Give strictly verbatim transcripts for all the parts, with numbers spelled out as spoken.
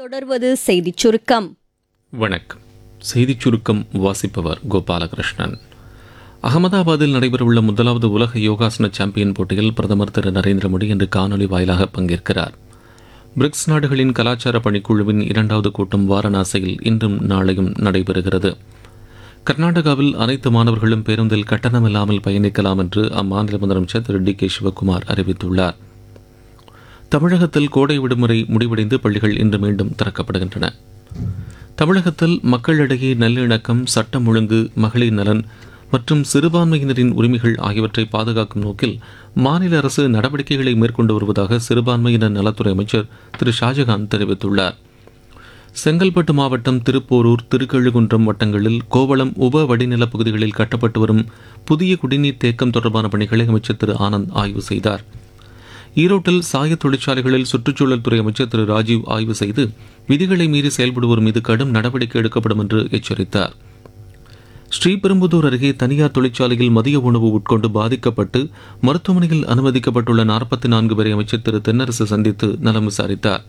தொடர்வது செய்திச் சுருக்கம். வணக்கம். செய்திச் சுருக்கம் வாசிப்பவர் கோபாலகிருஷ்ணன். அகமதாபாத்தில் நடைபெறவுள்ள முதலாவது உலக யோகாசன சாம்பியன் போட்டியில் பிரதமர் திரு நரேந்திர மோடி இன்று காணொலி வாயிலாக பங்கேற்கிறார். பிரிக்ஸ் நாடுகளின் கலாச்சார பணிக்குழுவின் இரண்டாவது கூட்டம் வாரணாசியில் இன்றும் நாளையும் நடைபெறுகிறது. கர்நாடகாவில் அனைத்து மாணவர்களும் பேருந்தில் கட்டணமில்லாமல் பயணிக்கலாம் என்று அம்மாநில முதலமைச்சர் திரு டி கே சிவக்குமார் அறிவித்துள்ளார். தமிழகத்தில் கோடை விடுமுறை முடிவடைந்து பள்ளிகள் இன்று மீண்டும் திறக்கப்படுகின்றன. தமிழகத்தில் மக்களிடையே நல்லிணக்கம், சட்டம் ஒழுங்கு, மகளிர் நலன் மற்றும் சிறுபான்மையினரின் உரிமைகள் ஆகியவற்றை பாதுகாக்கும் நோக்கில் மாநில அரசு நடவடிக்கைகளை மேற்கொண்டு வருவதாக சிறுபான்மையினர் நலத்துறை அமைச்சர் திரு ஷாஜகான் தெரிவித்துள்ளார். செங்கல்பட்டு மாவட்டம் திருப்போரூர், திருக்கழுகுன்றம் வட்டங்களில் கோவளம் உப வடிநில பகுதிகளில் கட்டப்பட்டு வரும் புதிய குடிநீர் தேக்கம் தொடர்பான பணிகளை அமைச்சர் திரு ஆனந்த் ஆய்வு செய்தார். ஈரோட்டில் சாய தொழிற்சாலைகளில் சுற்றுச்சூழல் துறை அமைச்சர் திரு ராஜீவ் ஆய்வு செய்து விதிகளை மீறி செயல்படுவோர் மீது கடும் நடவடிக்கை எடுக்கப்படும் என்று எச்சரித்தார். ஸ்ரீபெரும்புதூர் அருகே தனியார் தொழிற்சாலையில் மதிய உணவு உட்கொண்டு பாதிக்கப்பட்டு மருத்துவமனையில் அனுமதிக்கப்பட்டுள்ள நாற்பத்தி நான்கு பேரை அமைச்சர் திரு தென்னரசு சந்தித்து நலம் விசாரித்தார்.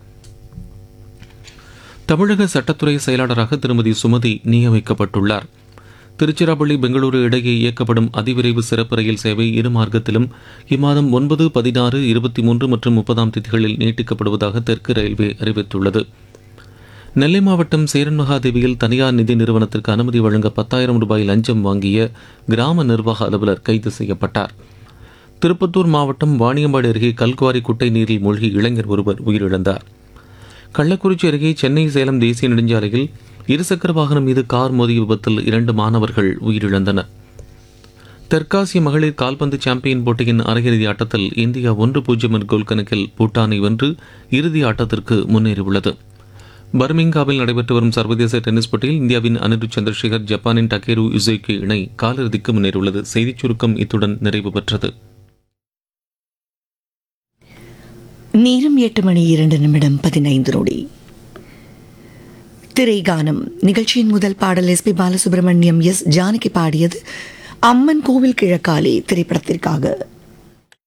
தமிழக சட்டத்துறை செயலாளராக திருமதி சுமதி நியமிக்கப்பட்டுள்ளார். திருச்சிராப்பள்ளி பெங்களூரு இடையே இயக்கப்படும் அதிவிரைவு சிறப்பு ரயில் சேவை இரு மார்க்கத்திலும் இம்மாதம் ஒன்பது, பதினாறு, இருபத்தி மூன்று மற்றும் முப்பதாம் தேதிகளில் நீட்டிக்கப்படுவதாக தெற்கு ரயில்வே அறிவித்துள்ளது. நெல்லை மாவட்டம் சேரன்மகாதேவியில் தனியார் நிதி நிறுவனத்திற்கு அனுமதி வழங்க பத்தாயிரம் ரூபாய் லஞ்சம் வாங்கிய கிராம நிர்வாக அலுவலர் கைது செய்யப்பட்டார். திருப்பத்தூர் மாவட்டம் வாணியம்பாடி அருகே கல்குவாரி குட்டை நீரில் மூழ்கி இளைஞர் ஒருவர் உயிரிழந்தார். கள்ளக்குறிச்சி அருகே சென்னை சேலம் தேசிய நெடுஞ்சாலையில் இருசக்கர வாகனம் மீது கார் மோதிய விபத்தில் இரண்டு மாணவர்கள் உயிரிழந்தனர். தெற்காசிய மகளிர் கால்பந்து சாம்பியன் போட்டியின் அரையிறுதி ஆட்டத்தில் இந்தியா ஒன்று பூஜ்ஜியம் என்ற கோல் கணக்கில் பூட்டானை வென்று இறுதி ஆட்டத்திற்கு முன்னேறியுள்ளது. பர்மிங்காவில் நடைபெற்று வரும் சர்வதேச டென்னிஸ் போட்டியில் இந்தியாவின் அனிருத் சந்திரசேகர் ஜப்பானின் டக்கேரு யுசுகி இணை காலிறுதிக்கு முன்னேறியுள்ளது. செய்திச் சுருக்கம் இத்துடன் நிறைவு பெற்றது. நேரம் எட்டு மணி இரண்டு நிமிடம் பதினைந்து நொடி. திரைகானம் நிகழ்ச்சியின் முதல் பாடல் S B Balasubramaniam, S Janaki பாடியது அம்மன் கோவில் கிழக்காலே திரைப்படத்திற்காக.